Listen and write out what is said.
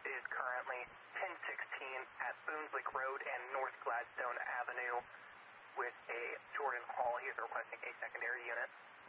is currently 1016 at Boonslick Road and North Gladstone Avenue with a Jordan Hall. He is requesting a secondary unit.